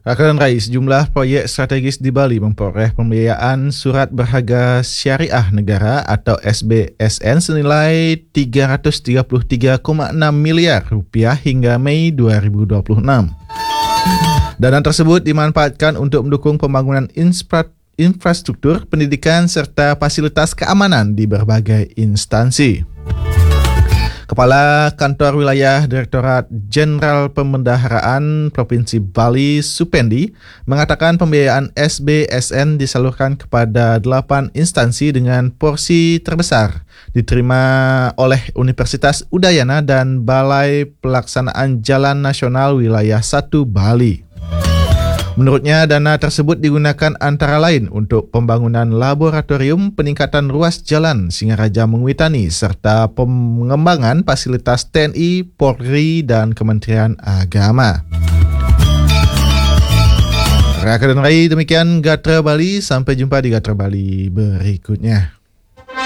Rakan Rai, sejumlah proyek strategis di Bali memperoleh pembiayaan surat berharga syariah negara atau SBSN senilai 333,6 miliar rupiah hingga Mei 2026. Dana tersebut dimanfaatkan untuk mendukung pembangunan infrastruktur, pendidikan serta fasilitas keamanan di berbagai instansi. Kepala Kantor Wilayah Direktorat Jenderal Pemendaharaan Provinsi Bali, Supendi, mengatakan pembiayaan SBSN disalurkan kepada 8 instansi dengan porsi terbesar diterima oleh Universitas Udayana dan Balai Pelaksanaan Jalan Nasional Wilayah 1 Bali. Menurutnya, dana tersebut digunakan antara lain untuk pembangunan laboratorium, peningkatan ruas jalan Singaraja Mengwitani, serta pengembangan fasilitas TNI, Polri, dan Kementerian Agama. Rakan Rai, demikian Gatra Bali. Sampai jumpa di Gatra Bali berikutnya.